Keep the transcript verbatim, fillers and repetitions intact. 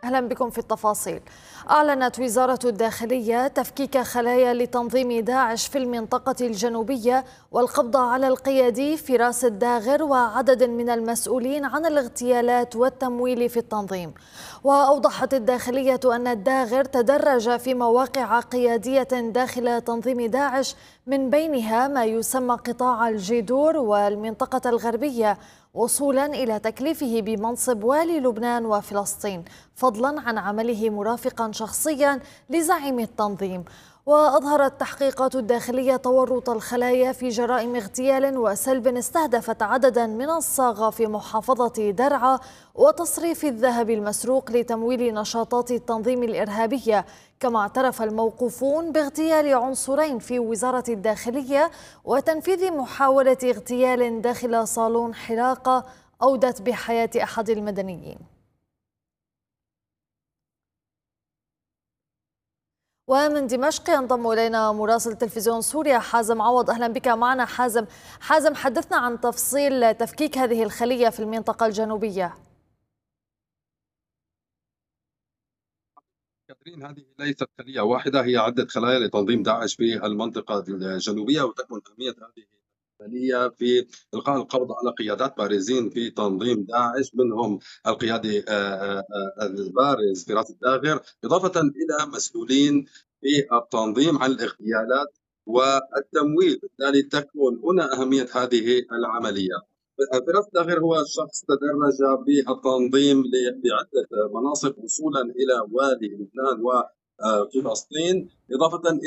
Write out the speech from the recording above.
أهلا بكم في التفاصيل. أعلنت وزارة الداخلية تفكيك خلايا لتنظيم داعش في المنطقة الجنوبية والقبض على القيادي فراس الداغر وعدد من المسؤولين عن الاغتيالات والتمويل في التنظيم. وأوضحت الداخلية أن الداغر تدرج في مواقع قيادية داخل تنظيم داعش، من بينها ما يسمى قطاع الجيدور والمنطقة الغربية، وصولا إلى تكليفه بمنصب والي لبنان وفلسطين، فضلا عن عمله مرافقا شخصيا لزعيم التنظيم. وأظهرت تحقيقات الداخلية تورط الخلايا في جرائم اغتيال وسلب استهدفت عددا من الصاغة في محافظة درعا، وتصريف الذهب المسروق لتمويل نشاطات التنظيم الإرهابية. كما اعترف الموقوفون باغتيال عنصرين في وزارة الداخلية وتنفيذ محاولة اغتيال داخل صالون حلاقة أودت بحياة أحد المدنيين. ومن دمشق ينضم إلينا مراسل تلفزيون سوريا حازم عوض. أهلا بك معنا حازم. حازم، حدثنا عن تفصيل تفكيك هذه الخلية في المنطقة الجنوبية. كاترين، هذه ليست خلية واحدة، هي عدة خلايا لتنظيم داعش في المنطقة الجنوبية، وتكمن أهمية هذه الخلية في إلقاء القبض على قيادات بارزين في تنظيم داعش، منهم القيادي البارز فراس الداغر، إضافة إلى مسؤولين في التنظيم عن الاغتيالات والتمويل. بالتالي تكمن هنا أهمية هذه العملية. فراس الداغر هو شخص تدرج بالتنظيم بعدة مناصب، وصولا إلى والي لبنان وفلسطين، إضافة